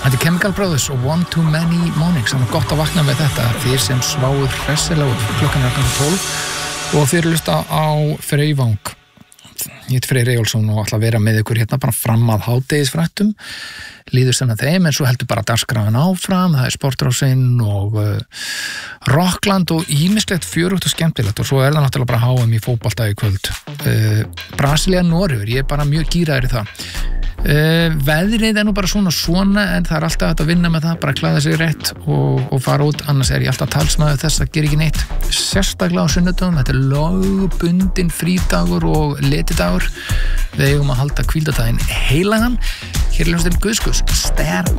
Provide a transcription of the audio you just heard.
Þetta Chemical Brothers og One Too Many Mornings. Það gott að vakna með þetta. Þið sem sváðu hressilega klukkan 12 og þið hlusta á Freyvang. Ég heiti Freyr Eyjólfsson og ætla að vera með ykkur hérna bara fram að hádegisfréttum. Líður sem að þeim, en svo heldur bara dagskrafan áfram. Það Sportrásin og Rockland og ýmislegt fjörugt og skemmtilegt, og svo það náttúrulega bara HM í fótbolta í kvöld. Brasilía Noregur, ég bara mjög gíraður í það. Veðrið nú bara svona, en það alltaf hægt að vinna með það, bara klæða sig rétt og fara út, annars ég alltaf talsmaður þess að gera ekki neitt. Sérstaklega á sunnudögum, þetta lögbundinn frídagur og letidagur. Við eigum að halda hvíldardaginn heilagan. Hér er hljómsveitin Guðskus, Stær